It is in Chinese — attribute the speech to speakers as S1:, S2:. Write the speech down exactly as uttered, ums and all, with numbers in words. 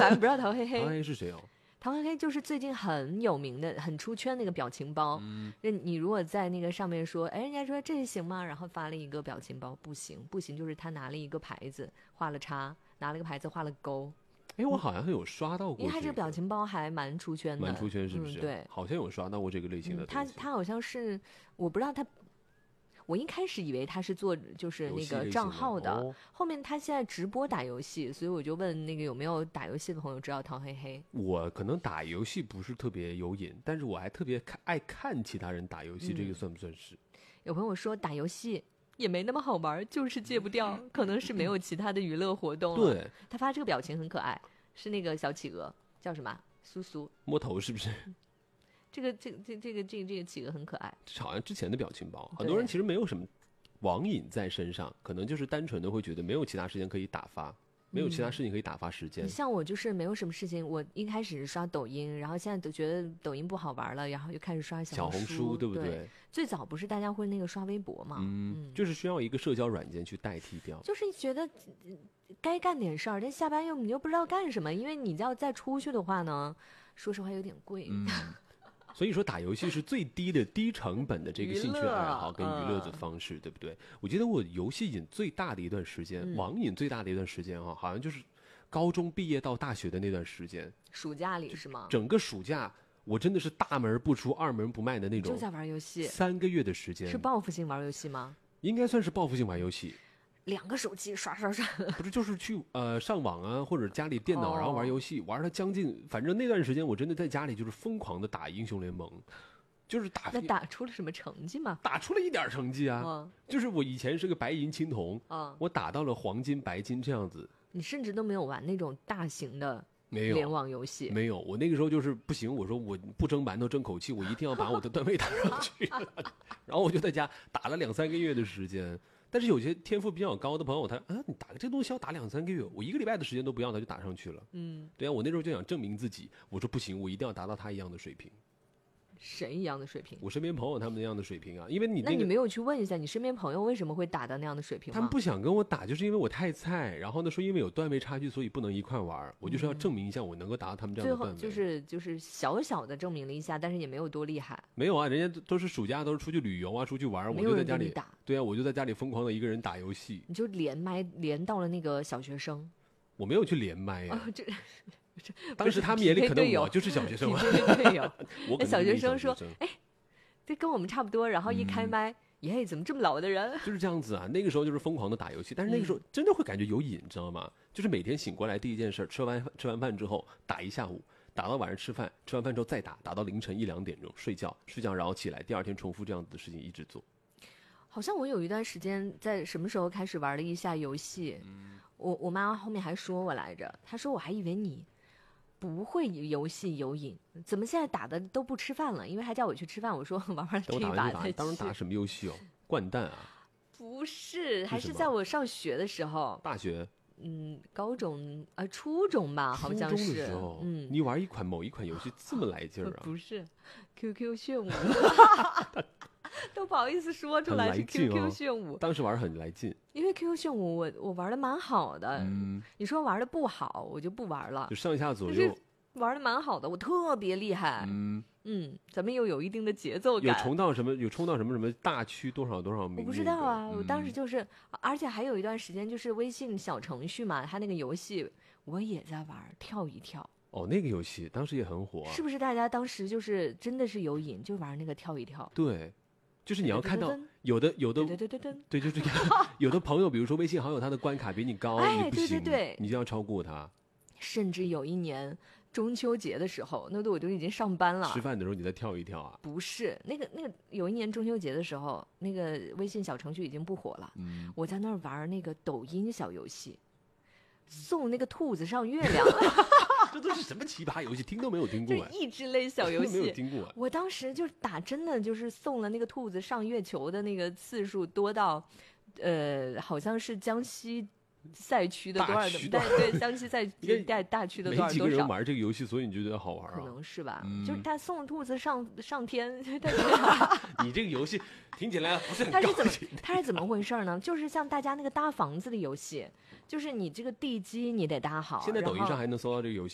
S1: 反正不知道陶黑黑。
S2: 陶黑黑是谁哦？
S1: 陶黑黑就是最近很有名的、很出圈那个表情包。嗯，你如果在那个上面说，哎，人家说这行吗？然后发了一个表情包，不行，不行，就是他拿了一个牌子画了叉，拿了个牌子画了勾。
S2: 哎，我好像有刷到过、这个，
S1: 因为他这个表情包还蛮出圈的，
S2: 蛮出圈是不是？
S1: 嗯、对，
S2: 好像有刷到过这个类型的东西。
S1: 嗯、他他好像是，我不知道他。我一开始以为他是做就是那个账号的，
S2: 哦、
S1: 后面他现在直播打游戏，所以我就问那个有没有打游戏的朋友知道陶黑黑。
S2: 我可能打游戏不是特别有瘾，但是我还特别看爱看其他人打游戏、嗯，这个算不算是？
S1: 有朋友说打游戏也没那么好玩，就是戒不掉，可能是没有其他的娱乐活动。
S2: 对，
S1: 他发这个表情很可爱，是那个小企鹅叫什么？苏苏
S2: 摸头是不是？
S1: 这个这个这这个这个这个企鹅很可爱，
S2: 好像之前的表情包，很多人其实没有什么网瘾在身上，可能就是单纯的会觉得没有其他时间可以打发，没有其他事情可以打发时间。
S1: 嗯、像我就是没有什么事情，我一开始是刷抖音，然后现在都觉得抖音不好玩了，然后又开始刷小
S2: 红书，
S1: 小红书
S2: 对不对？
S1: 对，最早不是大家会那个刷微博嘛，
S2: 嗯，嗯就是需要一个社交软件去代替掉，
S1: 就是觉得该干点事儿，但下班又你又不知道干什么，因为你要再出去的话呢，说实话有点贵。
S2: 嗯所以说打游戏是最低的低成本的这个兴趣爱好跟娱乐的方式，对不对？我记得我游戏瘾最大的一段时间，嗯、网瘾最大的一段时间哈，好像就是高中毕业到大学的那段时间。
S1: 暑假里是吗？
S2: 整个暑假我真的是大门不出二门不迈的那种，
S1: 就在玩游戏。
S2: 三个月的时间。
S1: 是报复性玩游戏吗？
S2: 应该算是报复性玩游戏。
S1: 两个手机刷刷刷，
S2: 不是就是去呃上网啊，或者家里电脑、哦、然后玩游戏，玩了将近，反正那段时间我真的在家里就是疯狂的打英雄联盟，就是打。
S1: 那打出了什么成绩吗？
S2: 打出了一点成绩啊，哦、就是我以前是个白银青铜，哦、我打到了黄金、白金这样子。
S1: 你甚至都没有玩那种大型的
S2: 没有
S1: 联网游戏？
S2: 没有，我那个时候就是不行，我说我不争馒头争口气，我一定要把我的段位打上去，然后我就在家打了两三个月的时间。但是有些天赋比较高的朋友，他啊，你打个这东西要打两三个月，我一个礼拜的时间都不要，他就打上去了。嗯，对啊，我那时候就想证明自己，我说不行，我一定要达到他一样的水平。
S1: 谁一样的水平？
S2: 我身边朋友他们那样的水平啊，因为你、那
S1: 个、那你没有去问一下你身边朋友为什么会打到那样的水平吗？
S2: 他们不想跟我打，就是因为我太菜，然后呢说因为有段位差距，所以不能一块玩。我就是要证明一下我能够达到他们这样的段位。
S1: 最后就是就是小小的证明了一下，但是也没有多厉害。
S2: 没有啊，人家都是暑假都是出去旅游啊，出去玩，我就在家里
S1: 打。
S2: 对啊，我就在家里疯狂的一个人打游戏。
S1: 你就连麦连到了那个小学生。
S2: 我没有去连麦呀、啊。
S1: 哦，这。
S2: 当时他们眼里可能我就是小学生嘛。
S1: 对有。
S2: 我
S1: 小学生说：“哎。”这跟我们差不多，然后一开麦，耶、嗯，怎么这么老的人？
S2: 就是这样子啊。那个时候就是疯狂的打游戏，但是那个时候真的会感觉有瘾，你知道吗？就是每天醒过来第一件事，吃完吃完饭之后打一下午，打到晚上吃饭，吃完饭之后再打，打到凌晨一两点钟睡觉，睡觉然后起来，第二天重复这样子的事情一直做。
S1: 好像我有一段时间在什么时候开始玩了一下游戏，嗯、我我妈后面还说我来着，她说我还以为你。不会游戏有瘾，怎么现在打的都不吃饭了？因为还叫我去吃饭，我说玩玩这一把再去。
S2: 当时打什么游戏哦？掼蛋啊？
S1: 不是，还是在我上学的时候。
S2: 大学？
S1: 嗯，高中啊，初中吧，好像是。
S2: 初中的时候，嗯，你玩一款某一款游戏这么来劲儿啊？
S1: 不是 ，Q Q 炫舞。都不好意思说出来是 Q Q 炫舞、
S2: 哦，当时玩很来劲。
S1: 因为 Q Q 炫舞我我玩的蛮好的，嗯，你说玩的不好，我就不玩了。
S2: 就上下左右
S1: 玩的蛮好的，我特别厉害。嗯嗯，咱们又有一定的节奏感。
S2: 有冲到什么？有冲到什么什么大区多少多少名？
S1: 我不知道啊，嗯、我当时就是，而且还有一段时间就是微信小程序嘛，它那个游戏我也在玩，跳一跳。
S2: 哦，那个游戏当时也很火、啊，
S1: 是不是？大家当时就是真的是有瘾，就玩那个跳一跳。
S2: 对。就是你要看到有的有的
S1: 对对对对
S2: 对，就是有的朋友，比如说微信好友，他的关卡比你高，
S1: 哎、
S2: 你不行，
S1: 对对对，
S2: 你就要超过他。
S1: 甚至有一年中秋节的时候，那都我都已经上班了，
S2: 吃饭的时候你再跳一跳啊？
S1: 不是，那个那个有一年中秋节的时候，那个微信小程序已经不火了，嗯、我在那儿玩那个抖音小游戏，送那个兔子上月亮。
S2: 这都是什么奇葩游戏？听都没有听过、
S1: 啊，就益智类小游戏，
S2: 没有听过、啊。
S1: 我当时就打真的就是送了那个兔子上月球的那个次数多到，呃，好像是江西赛区的多少的，对对，江西赛大大区的多少多少。
S2: 没几个人玩这个游戏，所以你觉得好玩啊？
S1: 可能是吧，嗯、就是他送兔子上上天。
S2: 你这个游戏听起来不是很高级。
S1: 他是怎么？他是怎么回事呢？就是像大家那个搭房子的游戏。就是你这个地基你得搭好。
S2: 现在抖音上还能搜到这个游戏。